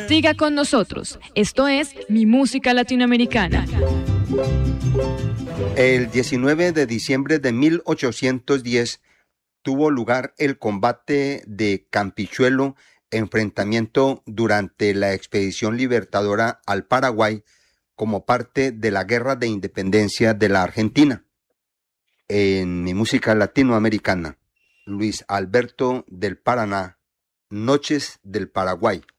Siga con nosotros. Esto es Mi Música Latinoamericana. El 19 de diciembre de 1810 tuvo lugar el combate de Campichuelo, enfrentamiento durante la expedición libertadora al Paraguay como parte de la Guerra de Independencia de la Argentina. En Mi Música Latinoamericana, Luis Alberto del Paraná, Noches del Paraguay.